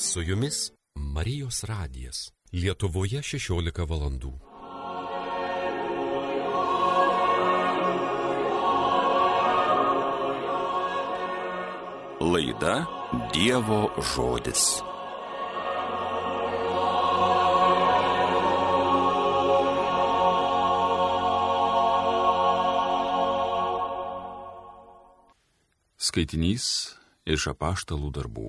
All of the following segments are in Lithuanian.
Su jumis Marijos radijas. Lietuvoje 16 valandų. Laida Dievo žodis. Skaitinys iš apaštalų darbų.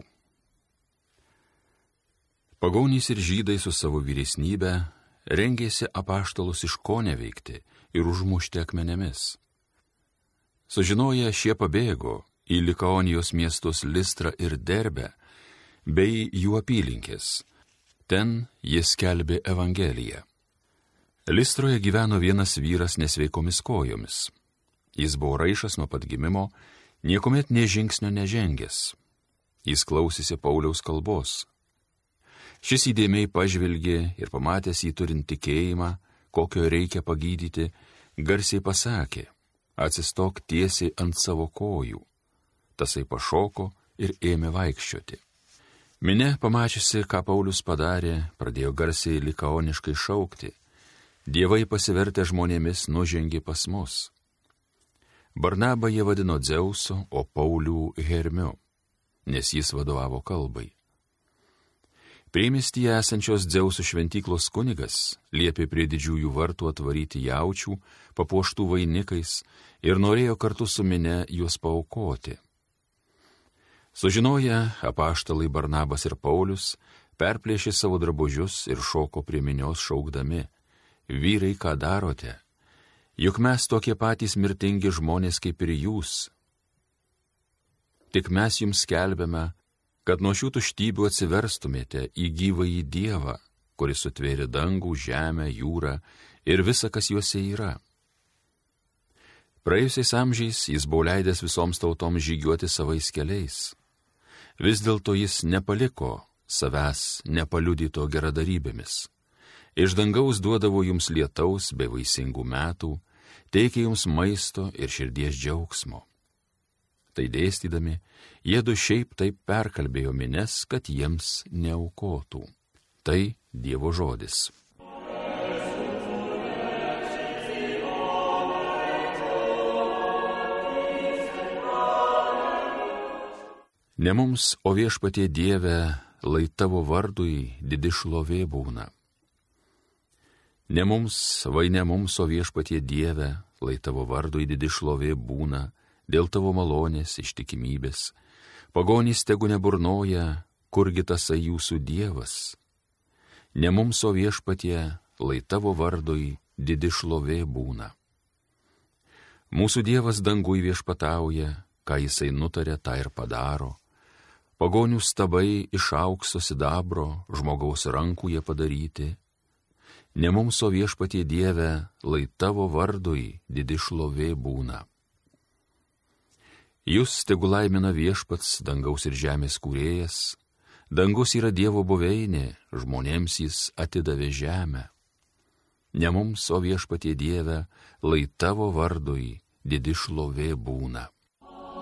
Pagonys ir žydai su savo vyresnybe rengėsi apaštalus iškoneveikti ir užmušti akmenėmis. Sužinoję, šie pabėgo į Likaonijos miestus Listrą ir Derbę bei jų apylinkės. Ten jis skelbė Evangeliją. Listroje gyveno vienas vyras nesveikomis kojomis. Jis buvo raišas nuo pat gimimo, niekuomet nė žingsnio nežengęs. Jis klausėsi Pauliaus kalbos. Šis įdėmiai pažvelgė ir pamatęs jį turint tikėjimą, kokio reikia pagydyti, garsiai pasakė: atsistok tiesiai ant savo kojų. Tasai pašoko ir ėmė vaikščioti. Minia, pamačiusi, ką Paulius padarė, pradėjo garsiai likaoniškai šaukti: dievai pasivertę žmonėmis nužengė pas mus. Barnabą jie vadino Dzeusu, o Paulių Hermiu, nes jis vadovavo kalbai. Priemiestyje esančios Dzeusų šventyklos kunigas liepė prie didžiųjų vartų atvaryti jaučių, papuoštų vainikais, ir norėjo kartu su minia juos paaukoti. Sužinoję, apaštalai Barnabas ir Paulius perplėšė savo drabužius ir šoko prie minios šaukdami: vyrai, ką darote? Juk mes tokie patys mirtingi žmonės kaip ir jūs. Tik mes jums skelbiame, kad nuo šių tuštybių atsiverstumėte į gyvąjį Dievą, kuris sutvėrė dangų, žemę, jūrą ir visa, kas juose yra. Praėjusiais amžiais jis buvo leidęs visoms tautoms žygiuoti savais keliais. Vis dėlto jis nepaliko savęs nepaliudyto geradarybėmis. Iš dangaus duodavo jums lietaus bei vaisingų metų, teikė jums maisto ir širdies džiaugsmo. Tai dėstydami, jiedu šiaip taip perkalbėjo minias, kad jiems neaukotų. Tai Dievo žodis. Ne mums, o Viešpatie Dieve, lai tavo vardui didi šlovė būna. Ne mums, vai ne mums, o Viešpatie Dieve, lai tavo vardui didi šlovė būna, dėl tavo malonės ištikimybės. Pagonys tegu neburnoja, kurgi tasai jūsų Dievas. Ne mums, o Viešpatie, lai tavo vardui didi šlovė būna. Mūsų Dievas dangui viešpatauja, ką jisai nutarė, tą ir padaro. Pagonių stabai iš aukso sidabro, žmogaus rankų jie padaryti. Ne mums, o Viešpatie Dieve, lai tavo vardui didi šlovė būna. Jūs tegu laimina Viešpats, dangaus ir žemės kūrėjas. Dangus yra Dievo buveinė, žmonėms jis atidavė žemę. Ne mums, o Viešpatie Dieve, lai tavo vardui didi šlovė būna.